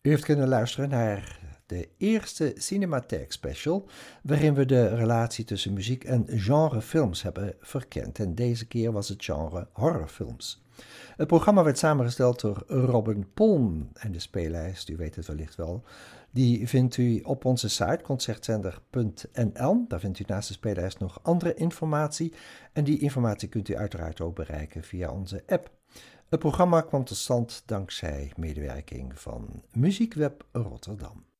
U heeft kunnen luisteren naar de eerste Cinematheek Special, waarin we de relatie tussen muziek en genrefilms hebben verkend. En deze keer was het genre horrorfilms. Het programma werd samengesteld door Robin Palm en de speellijst, u weet het wellicht wel, die vindt u op onze site concertzender.nl. Daar vindt u naast de speellijst nog andere informatie en die informatie kunt u uiteraard ook bereiken via onze app. Het programma kwam tot stand dankzij medewerking van Muziekweb Rotterdam.